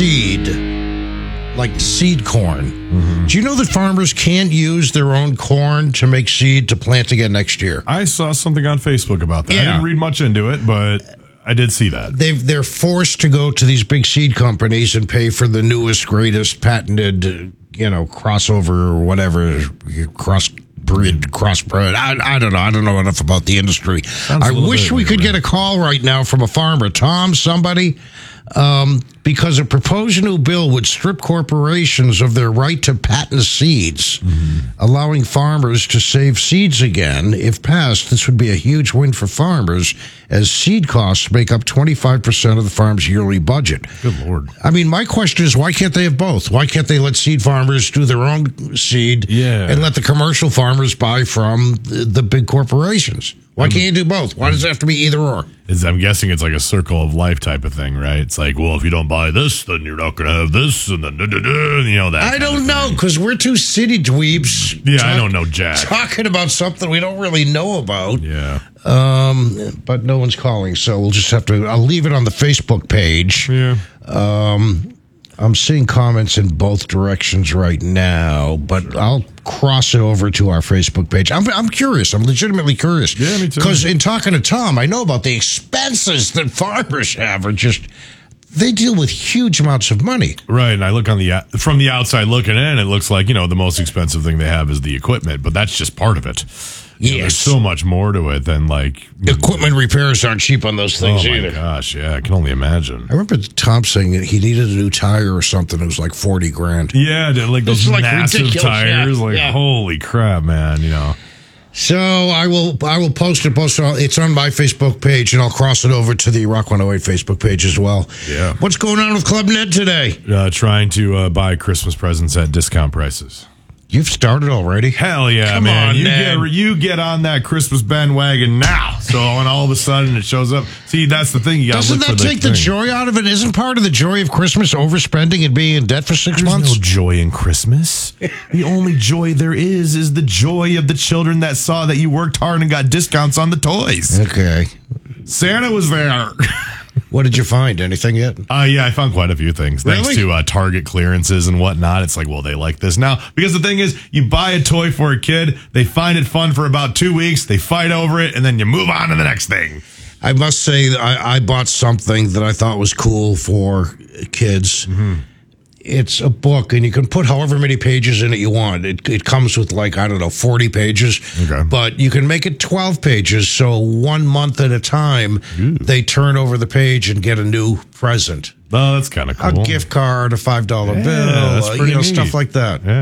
seed, like seed corn. Do you know that farmers can't use their own corn to make seed to plant again next year? I saw something on Facebook about that. I didn't read much into it, but I did see that. They're forced to go to these big seed companies and pay for the newest, greatest patented, crossover or whatever, crossbred. I don't know. I don't know enough about the industry. I wish we could get a call right now from a farmer. Tom, somebody, because a proposed new bill would strip corporations of their right to patent seeds, allowing farmers to save seeds again. If passed, this would be a huge win for farmers, as seed costs make up 25% of the farm's yearly budget. Good Lord. I mean, my question is, why can't they have both? Why can't they let seed farmers do their own seed and let the commercial farmers buy from the big corporations? Why can't you do both? Why does it have to be either or? I'm guessing it's like a circle of life type of thing, right? It's like, well, if you don't buy this, then you're not going to have this, and then that. I don't know, because we're two city dweebs. Yeah, I don't know jack. Talking about something we don't really know about. Yeah. But no one's calling, so we'll just have to. I'll leave it on the Facebook page. Yeah. I'm seeing comments in both directions right now, but I'll cross it over to our Facebook page. I'm curious. I'm legitimately curious. Yeah, me too. Because in talking to Tom, I know about the expenses that farmers have are just, they deal with huge amounts of money. Right, and I look from the outside looking in, it looks like, the most expensive thing they have is the equipment, but that's just part of it. Yes. There's so much more to it than equipment repairs aren't cheap on those things either. Oh my gosh, yeah, I can only imagine. I remember Tom saying that he needed a new tire or something. It was like $40,000. Yeah, like those massive ridiculous tires. Holy crap, man! So I will post it. It's on my Facebook page, and I'll cross it over to the Rock 108 Facebook page as well. Yeah. What's going on with Club Ned today? Trying to buy Christmas presents at discount prices. You've started already? Hell yeah, Come man. on, you get on that Christmas bandwagon now. So when all of a sudden it shows up. See, that's the thing. You got to look for the Doesn't that take the joy out of it? Isn't part of the joy of Christmas overspending and being in debt for 6 months? There's no joy in Christmas. The only joy there is the joy of the children that saw that you worked hard and got discounts on the toys. Okay. Santa was there. What did you find? Anything yet? Yeah, I found quite a few things. Really? Thanks to Target clearances and whatnot. It's like, well, they like this now. Because the thing is, you buy a toy for a kid, they find it fun for about 2 weeks, they fight over it, and then you move on to the next thing. I must say, I bought something that I thought was cool for kids. It's a book, and you can put however many pages in it you want. It comes with 40 pages. Okay. But you can make it 12 pages, so 1 month at a time, they turn over the page and get a new present. Oh, that's kind of cool. A gift card, a $5 bill, that's pretty neat. Stuff like that. Yeah.